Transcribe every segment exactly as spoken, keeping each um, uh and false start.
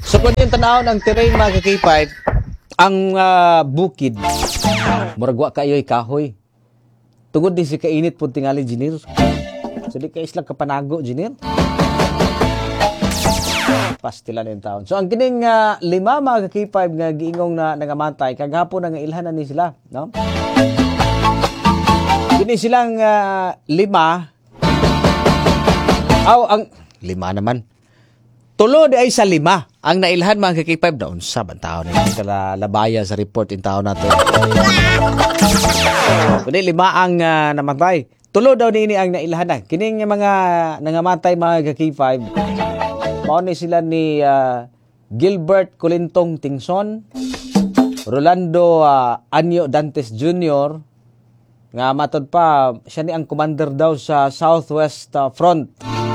So kung yung tanaw ng terrain mga K five, ang uh, bukid, muragwa kayo'y kahoy. Tungod din si kainit po tingali, Jinir. So di kayo islang kapanago, Jinir. Pastilan yung taon. So ang kining uh, lima mga K five nga giingong na nangamatay, kagahapon na nga ilhanan ni sila. No? Kini silang uh, lima, aw, ang lima naman. Tulo di ay sa lima. Ang nailhan mga K five daon sa bantaw na kala labaya sa report in taon nato. Kundi lima ang uh, namatay. Tulo daw ni ini ang nailhan na. Kining mga nangamatay mga K five. Mao ni sila ni uh, Gilbert Colintong Tingson, Rolando uh, Anyo Dantes Junior nga matod pa siya ni ang commander daw sa Southwest uh, Front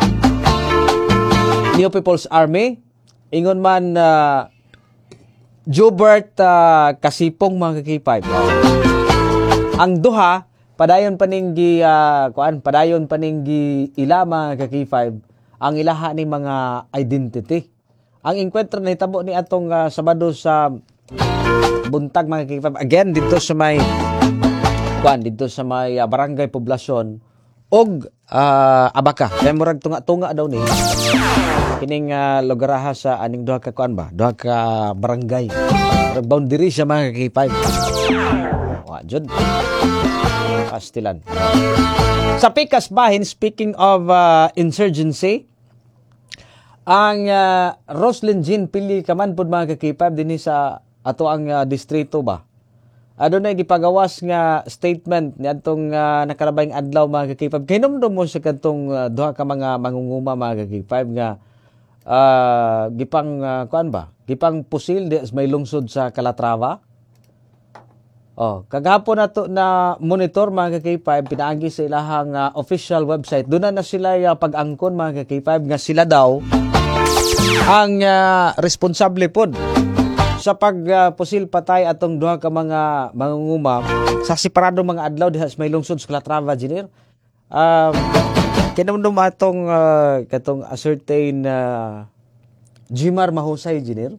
New People's Army. Ingon man uh, Jobert uh, Kasipong mga K five. Ang duha padayon paninggi uh, kuan padayon paninggi ila mga K five ang ilaha ni mga identity. Ang encuentro na hitabo ni atong uh, Sabado sa buntag mga K five again dito sa may kuan dito sa may uh, barangay poblasyon og uh, Abaka. Kaya murag tunga-tunga daw ni kining uh, lugaraha sa aning duha ka kuan ba? Duha ka barangay. Boundary sa mga K five. Wa jud. Pastilan. Sa Pikas Bahin, speaking of uh, insurgency, ang uh, Roslyn Jean Pili kaman pud mga K five dinhi sa ato ang uh, distrito ba. Adunay gipagawas nga statement niadtong uh, nakalabayng adlaw mga K five. Hinumdum mo sa kadtong uh, duha ka mga mangunguma mga K five nga uh, gipang uh, kuan ba? Gipang pusil di may lungsod sa Calatrava. Oh, kagahapon nato na monitor mga K five pinaagi sa ilahang uh, official website. Doon na, na sila uh, pag-angkon mga K five nga sila daw ang uh, responsable pod sa pagpusil uh, patay atong duha ka mga mangunguma sa separado mga adlaw diha sa may lungsod sa Calatrava, Engineer. Um, kinumdum atong uh, katong ascertain uh, Jimar Mahusay, Engineer.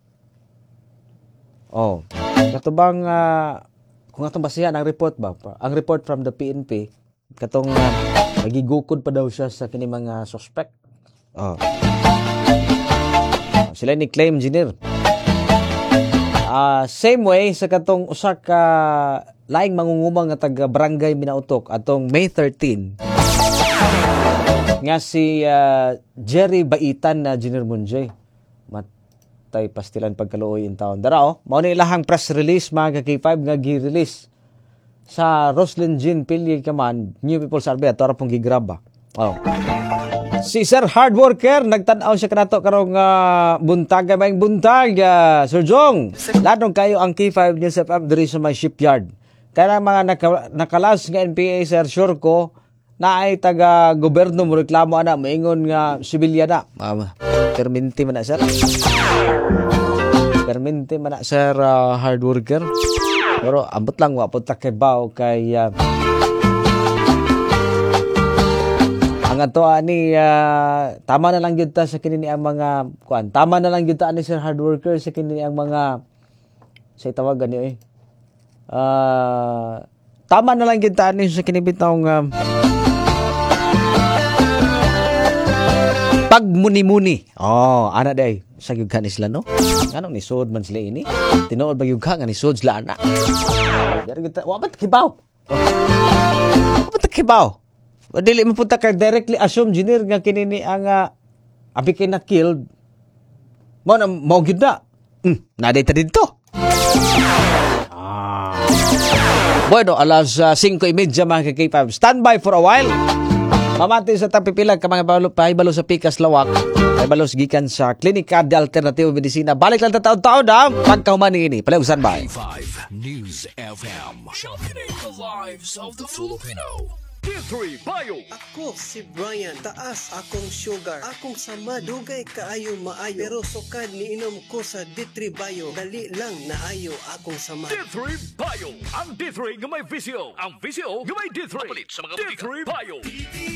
Oh, katubang uh, kung atong basihan ang report ba, ang report from the P N P katong uh, magigukod pa daw siya sa kini mga suspect. Oh. Sila ni claim, Engineer. Uh, same way sa katong usa ka laing mangunguma nga taga Barangay Minautok atong May thirteenth nga si uh, Jerry Baitan na Engineer Munjay matay pastilan pagkaluoy in town. Dara oh, mao ni ilahang press release mga K five nga gi-release sa Roslyn Jean Pili kaman New People's Army ato ra pong gigraba. Oh. Si Sir Hard Worker, nagtanaw siya kanato karong uh, buntag, maing buntag, uh, Sir Jong. Ladong kayo ang K five News F M diri sa may shipyard. Kaya mga naka, nakalas nga N P A, Sir, sure ko, na ay taga-goberno mo reklamo ana, maingon nga sibilya na. Uh, perminti man na, Sir. Perminti man na, Sir uh, Hard Worker. Pero ambot lang, wapot takibaw kay... Uh, ang ato ani uh, tama na lang gyud ta sa kini ang mga kuan. Tama na lang gyud ta ani Sir Hard Worker sa kini ang mga say tawagan niyo eh. Uh, tama na lang gyud ta ani sa kini bitawng um, pagmuni-muni. Oh, ana day sa gyud kanis sila no. Anong ni sud man sila ini? Tinuod ba gyud ka nga ni sud sila ana? Dari gyud ta wa ba kibaw. Wa ba kibaw? Dili mo punta ka directly assume Engineer nga kinini ang uh, abi kay na killed. Mo na mo gyud na. Hmm, naday ta didto. Ah. Bueno, alas uh, five thirty mga K five. Stand by for a while. Mamati sa tapipilag ka mga balo, pahibalo sa Pikas Lawak. Pahibalo gikan sa Klinika de Alternatibo Medisina. Balik lang ta taon-taon ha. Pagkahuman ini. Palag stand by. five News F M. Sharpening the lives of the Filipino. D three Bio. Ako si Brian, taas akong sugar. Akong sama dugay kaayo maayo. Pero sukad niinom ko sa D three Bio. Dali lang naayo akong sama. D three Bio. Ang D three nga may visyo. Ang visyo nga may D three. Papalit sa mga D three Bio.